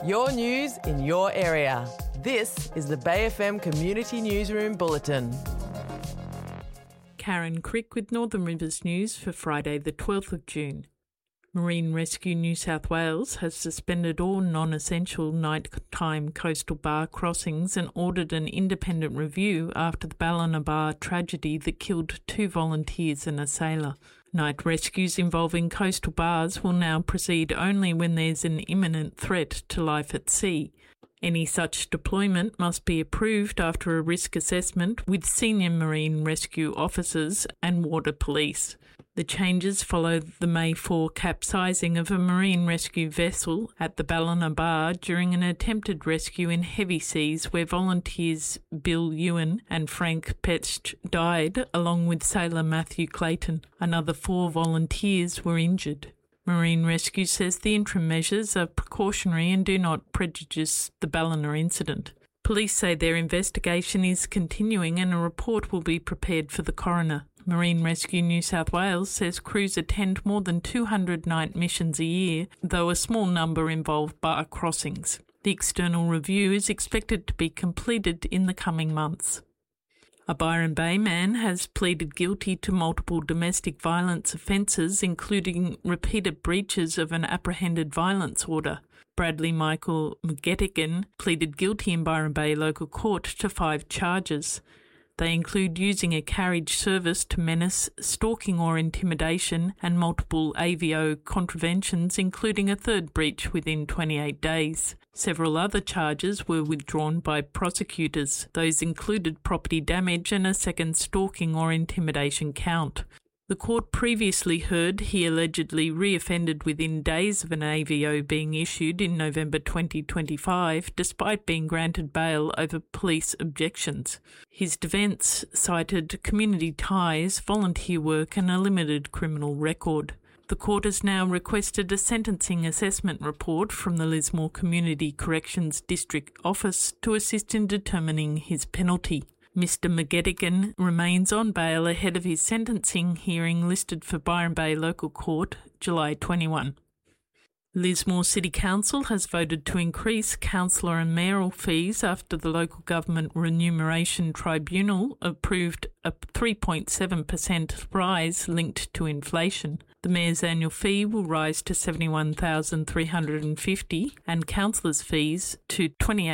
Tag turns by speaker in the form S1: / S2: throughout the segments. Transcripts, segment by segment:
S1: Your news in your area. This is the Bay FM Community Newsroom Bulletin.
S2: Karen Crick with Northern Rivers News for Friday the 12th of June. Marine Rescue New South Wales has suspended all non-essential nighttime coastal bar crossings and ordered an independent review after the Ballina Bar tragedy that killed 2 volunteers and a sailor. Night rescues involving coastal bars will now proceed only when there's an imminent threat to life at sea. Any such deployment must be approved after a risk assessment with senior marine rescue officers and water police. The changes follow the May 4 capsizing of a marine rescue vessel at the Ballina Bar during an attempted rescue in heavy seas where volunteers Bill Ewan and Frank Petsch died, along with sailor Matthew Clayton. Another 4 volunteers were injured. Marine Rescue says the interim measures are precautionary and do not prejudice the Ballina incident. Police say their investigation is continuing and a report will be prepared for the coroner. Marine Rescue New South Wales says crews attend more than 200 night missions a year, though a small number involve bar crossings. The external review is expected to be completed in the coming months. A Byron Bay man has pleaded guilty to multiple domestic violence offences, including repeated breaches of an apprehended violence order. Bradley Michael McGettigan pleaded guilty in Byron Bay local court to 5 charges. They include using a carriage service to menace, stalking or intimidation, and multiple AVO contraventions, including a 3rd breach within 28 days. Several other charges were withdrawn by prosecutors. Those included property damage and a 2nd stalking or intimidation count. The court previously heard he allegedly reoffended within days of an AVO being issued in November 2025, despite being granted bail over police objections. His defence cited community ties, volunteer work and a limited criminal record. The court has now requested a sentencing assessment report from the Lismore Community Corrections District Office to assist in determining his penalty. Mr McGettigan remains on bail ahead of his sentencing hearing listed for Byron Bay Local Court, July 21. Lismore City Council has voted to increase councillor and mayoral fees after the Local Government Remuneration Tribunal approved a 3.7% rise linked to inflation. The mayor's annual fee will rise to $71,350 and councillors' fees to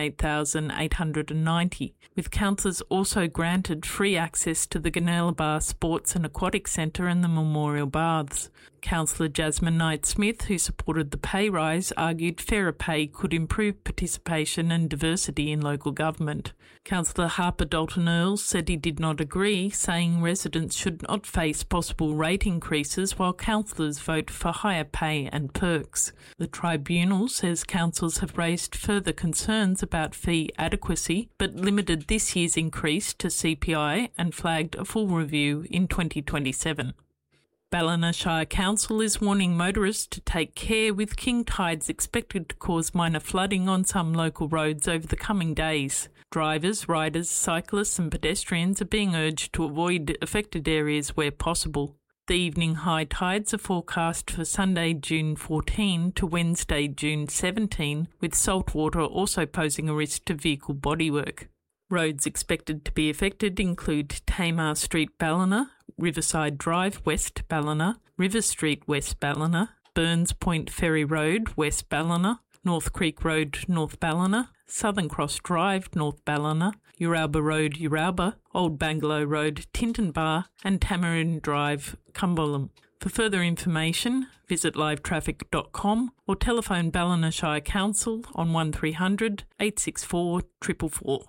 S2: $28,890, with councillors also granted free access to the Gunnelah Bar Sports and Aquatic Centre and the Memorial Baths. Councillor Jasmine Knight-Smith, who supported the pay rise, argued fairer pay could improve participation and diversity in local government. Councillor Harper Dalton-Earls said he did not agree, saying residents should not face possible rate increases while councillors vote for higher pay and perks. The tribunal says councils have raised further concerns about fee adequacy, but limited this year's increase to CPI and flagged a full review in 2027. Ballina Shire Council is warning motorists to take care with king tides expected to cause minor flooding on some local roads over the coming days. Drivers, riders, cyclists and pedestrians are being urged to avoid affected areas where possible. The evening high tides are forecast for Sunday, June 14 to Wednesday, June 17, with saltwater also posing a risk to vehicle bodywork. Roads expected to be affected include Tamar Street, Ballina, Riverside Drive, West Ballina, River Street, West Ballina, Burns Point Ferry Road, West Ballina, North Creek Road, North Ballina, Southern Cross Drive, North Ballina, Uralba Road, Uralba, Old Bangalow Road, Tinton and Tamarind Drive, Cumberland. For further information, visit livetraffic.com or telephone Ballina Shire Council on 1300 864 444.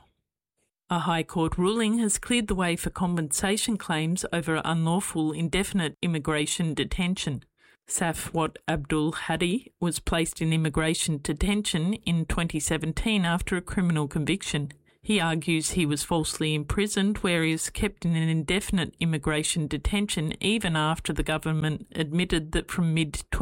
S2: A High Court ruling has cleared the way for compensation claims over unlawful indefinite immigration detention. Safwat Abdul Hadi was placed in immigration detention in 2017 after a criminal conviction. He argues he was falsely imprisoned where he was kept in an indefinite immigration detention even after the government admitted that from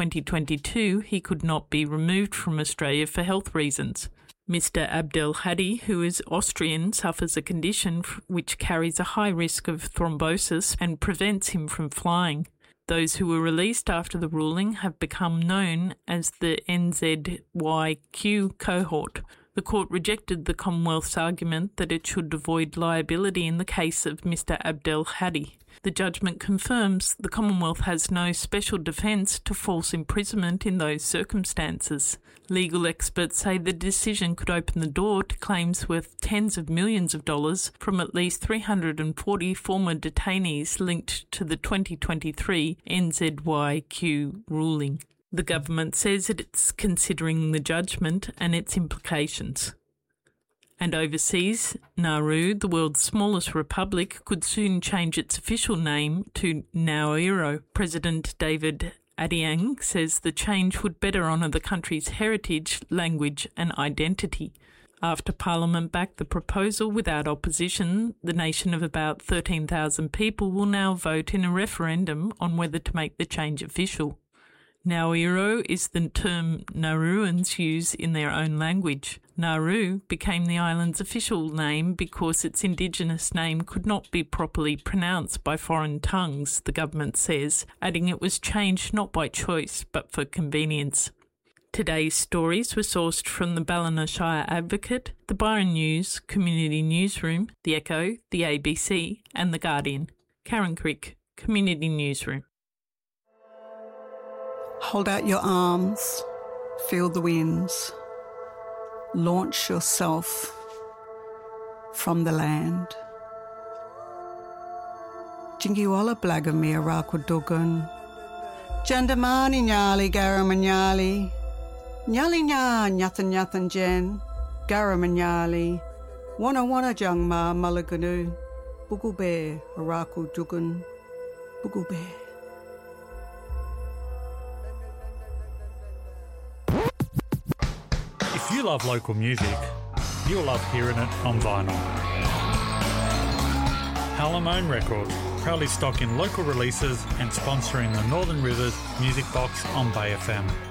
S2: mid-2022 he could not be removed from Australia for health reasons. Mr. Abdel Hadi, who is Austrian, suffers a condition which carries a high risk of thrombosis and prevents him from flying. Those who were released after the ruling have become known as the NZYQ cohort. The court rejected the Commonwealth's argument that it should avoid liability in the case of Mr Abdel Hadi. The judgment confirms the Commonwealth has no special defence to false imprisonment in those circumstances. Legal experts say the decision could open the door to claims worth tens of millions of dollars from at least 340 former detainees linked to the 2023 NZYQ ruling. The government says it's considering the judgment and its implications. And overseas, Nauru, the world's smallest republic, could soon change its official name to Nauru. President David Adiang says the change would better honour the country's heritage, language and identity. After Parliament backed the proposal without opposition, the nation of about 13,000 people will now vote in a referendum on whether to make the change official. Nauru is the term Nauruans use in their own language. Nauru became the island's official name because its indigenous name could not be properly pronounced by foreign tongues, the government says, adding it was changed not by choice but for convenience. Today's stories were sourced from the Ballina Shire Advocate, the Byron News, Community Newsroom, The Echo, the ABC and The Guardian. Karen Crick, Community Newsroom.
S3: Hold out your arms, feel the winds. Launch yourself from the land. Jingiwala Blagamir Rakudugun. Jandamani Nyali Garamanyali. Nyali Nya Nyathan Nyathan Jen. Garamanyali. Wana Jangma Malaganu. Bugube Araku Dugun. Bugube.
S4: If you love local music, you'll love hearing it on vinyl. Halamone Records, proudly stocking local releases and sponsoring the Northern Rivers Music Box on Bay FM.